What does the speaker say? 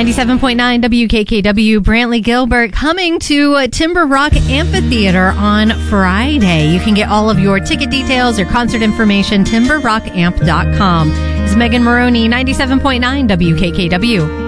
97.9 WKKW, Brantley Gilbert, coming to Timber Rock Amphitheater on Friday. You can get all of your ticket details or concert information, timberrockamp.com. This is Megan Maroney, 97.9 WKKW.